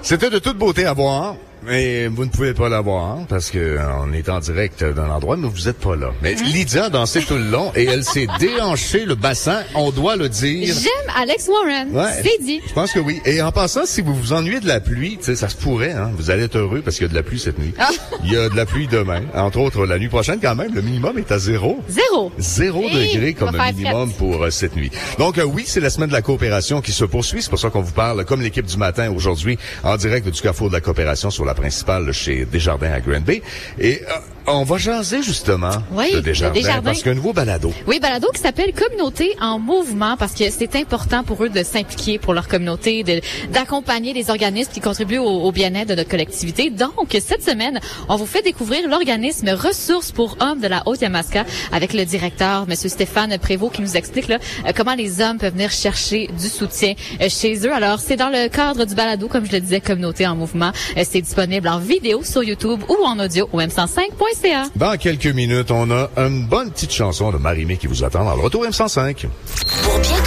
C'était de toute beauté à voir. Mais vous ne pouvez pas la voir parce que on est en direct d'un endroit, mais vous êtes pas là. Mais Lydia a dansé tout le long et elle s'est déhanché le bassin, on doit le dire. J'aime Alex Warren, c'est dit. Je pense que oui. Et en passant, si vous vous ennuyez de la pluie, tu sais, ça se pourrait, vous allez être heureux parce qu'il y a de la pluie cette nuit. Il y a de la pluie demain. Entre autres, la nuit prochaine quand même, le minimum est à 0. 0 degré comme minimum pour cette nuit. Donc oui, c'est la semaine de la coopération qui se poursuit. C'est pour ça qu'on vous parle, comme l'équipe du matin aujourd'hui, en direct du Carrefour de la coopération sur la principale chez Desjardins à Grande Bay. Et on va jaser justement de Desjardins parce qu'il y a un nouveau balado. Oui, balado qui s'appelle Communauté en mouvement parce que c'est important pour eux de s'impliquer pour leur communauté, d'accompagner les organismes qui contribuent au bien-être de notre collectivité. Donc, cette semaine, on vous fait découvrir l'organisme Ressources pour hommes de la Haute-Yamaska avec le directeur, M. Stéphane Prévost, qui nous explique là, comment les hommes peuvent venir chercher du soutien chez eux. Alors, c'est dans le cadre du balado, comme je le disais, Communauté en mouvement. C'est disponible en vidéo sur YouTube ou en audio au m105.ca. Dans quelques minutes, on a une bonne petite chanson de Marie-Mé qui vous attend dans le retour M105. Pour bien